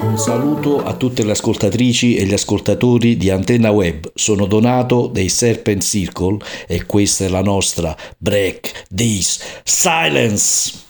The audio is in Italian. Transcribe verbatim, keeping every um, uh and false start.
Un saluto a tutte le ascoltatrici e gli ascoltatori di Antenna Web. Sono Donato dei Serpent Circle e questa è la nostra Break This Silence.